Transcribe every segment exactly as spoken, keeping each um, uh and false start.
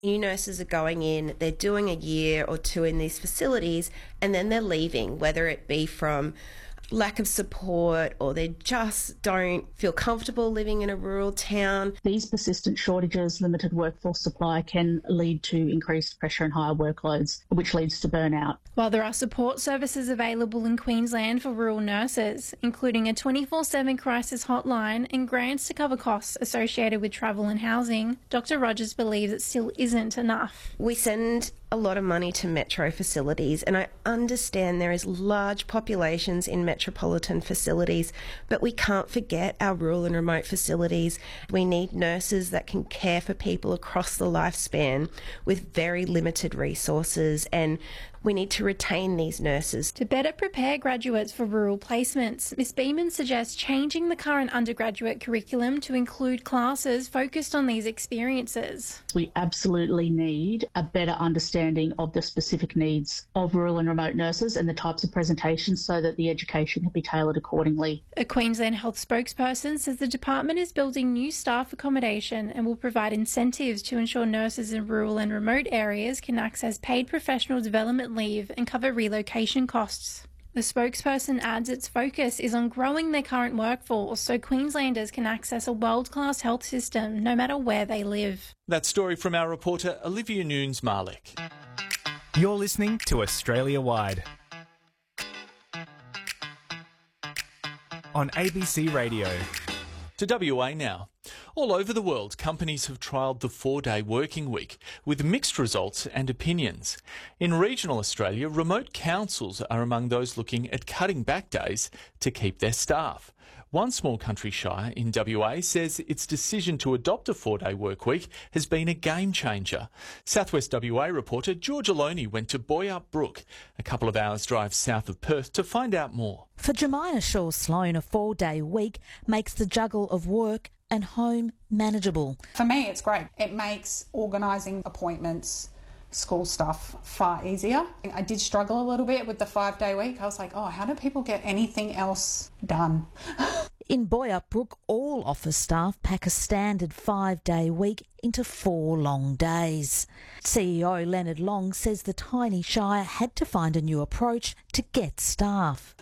New nurses are going in, they're doing a year or two in these facilities, and then they're leaving, whether it be from lack of support or they just don't feel comfortable living in a rural town. These persistent shortages, limited workforce supply can lead to increased pressure and higher workloads, which leads to burnout. While there are support services available in Queensland for rural nurses, including a twenty-four seven crisis hotline and grants to cover costs associated with travel and housing, Doctor Rogers believes it still isn't enough. We send a lot of money to metro facilities, and I understand there is large populations in metropolitan facilities, but we can't forget our rural and remote facilities. We need nurses that can care for people across the lifespan with very limited resources, and we need to retain these nurses. To better prepare graduates for rural placements, Miz Beeman suggests changing the current undergraduate curriculum to include classes focused on these experiences. We absolutely need a better understanding of the specific needs of rural and remote nurses and the types of presentations so that the education can be tailored accordingly. A Queensland Health spokesperson says the department is building new staff accommodation and will provide incentives to ensure nurses in rural and remote areas can access paid professional development leave and cover relocation costs. The spokesperson adds its focus is on growing their current workforce so Queenslanders can access a world-class health system no matter where they live. That story from our reporter Olivia Nunes-Malik. You're listening to Australia Wide on A B C Radio. To W A now. All over the world, companies have trialled the four-day working week with mixed results and opinions. In regional Australia, remote councils are among those looking at cutting back days to keep their staff. One small country shire in W A says its decision to adopt a four-day work week has been a game changer. Southwest W A reporter George Aloni went to Boyup Brook, a couple of hours' drive south of Perth, to find out more. For Jemina Shaw-Sloan, a four-day week makes the juggle of work and home manageable. For me, it's great. It makes organising appointments, school stuff far easier. I did struggle a little bit with the five-day week. I was like, oh, how do people get anything else done? In Boyup Brook, all office staff pack a standard five-day week into four long days. C E O Leonard Long says the tiny shire had to find a new approach to get staff.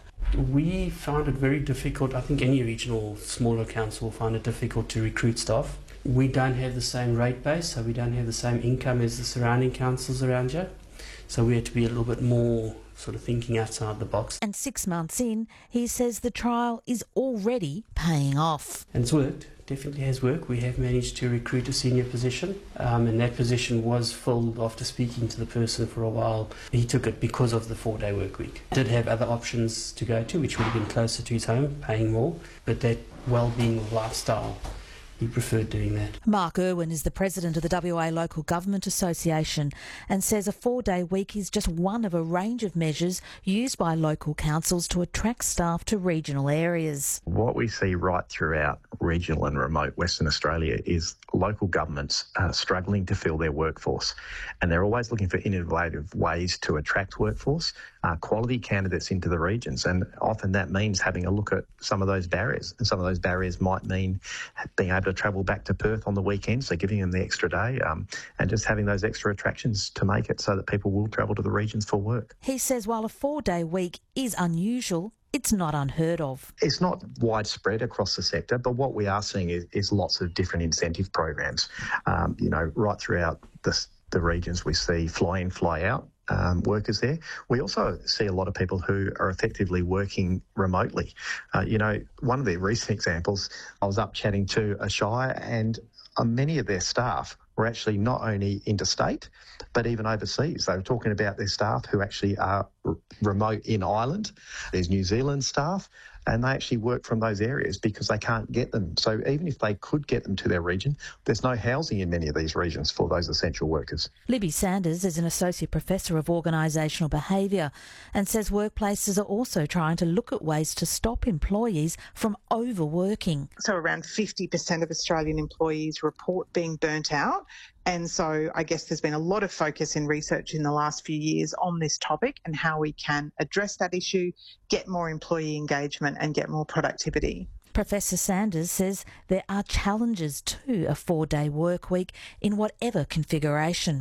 We found it very difficult. I think any regional smaller council will find it difficult to recruit staff. We don't have the same rate base, so we don't have the same income as the surrounding councils around here. So we had to be a little bit more sort of thinking outside the box. And six months in, he says the trial is already paying off. And it's worked. Definitely has worked. We have managed to recruit a senior position, um, and that position was filled after speaking to the person for a while. He took it because of the four-day work week. Did have other options to go to, which would have been closer to his home, paying more, but that well-being lifestyle, he preferred doing that. Mark Irwin is the president of the W A Local Government Association and says a four-day week is just one of a range of measures used by local councils to attract staff to regional areas. What we see right throughout regional and remote Western Australia is local governments uh, struggling to fill their workforce, and they're always looking for innovative ways to attract workforce, uh, quality candidates into the regions, and often that means having a look at some of those barriers, and some of those barriers might mean being able to travel back to Perth on the weekend, so giving them the extra day, um, and just having those extra attractions to make it so that people will travel to the regions for work. He says while a four-day week is unusual, it's not unheard of. It's not widespread across the sector, but what we are seeing is, is lots of different incentive programs. Um, you know, right throughout the, the regions, we see fly-in, fly-out um, workers there. We also see a lot of people who are effectively working remotely. Uh, you know, one of the recent examples, I was up chatting to a shire, and uh, many of their staff were actually not only interstate, but even overseas. They were talking about their staff who actually are r- remote in Ireland. There's New Zealand staff, and they actually work from those areas because they can't get them. So even if they could get them to their region, there's no housing in many of these regions for those essential workers. Libby Sanders is an Associate Professor of Organisational Behaviour and says workplaces are also trying to look at ways to stop employees from overworking. So around fifty percent of Australian employees report being burnt out. And so I guess there's been a lot of focus in research in the last few years on this topic and how we can address that issue, get more employee engagement and get more productivity. Professor Sanders says there are challenges to a four-day work week in whatever configuration.